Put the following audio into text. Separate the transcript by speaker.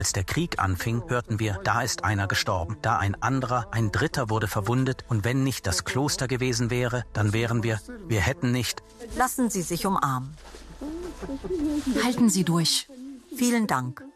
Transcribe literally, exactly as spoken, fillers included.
Speaker 1: Als der Krieg anfing, hörten wir, da ist einer gestorben, da ein anderer, ein dritter wurde verwundet. Und wenn nicht das Kloster gewesen wäre, dann wären wir, wir hätten nicht...
Speaker 2: Lassen Sie sich umarmen.
Speaker 3: Halten Sie durch.
Speaker 2: Vielen Dank.